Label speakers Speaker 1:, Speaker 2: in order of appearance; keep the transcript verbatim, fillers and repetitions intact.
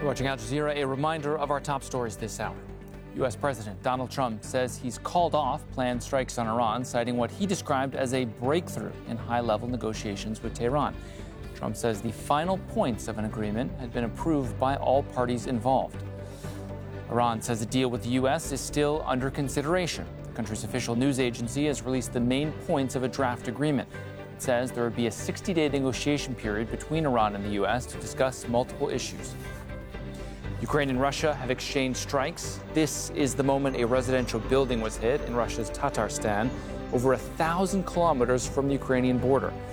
Speaker 1: You're watching Al Jazeera. A reminder of our top stories this hour. U S. President Donald Trump says he's called off planned strikes on Iran, citing what he described as a breakthrough in high-level negotiations with Tehran. Trump says the final points of an agreement had been approved by all parties involved. Iran says a deal with the U S is still under consideration. The country's official news agency has released the main points of a draft agreement. It says there would be a sixty-day negotiation period between Iran and the U S to discuss multiple issues. Ukraine and Russia have exchanged strikes. This is the moment a residential building was hit in Russia's Tatarstan, over a thousand kilometers from the Ukrainian border.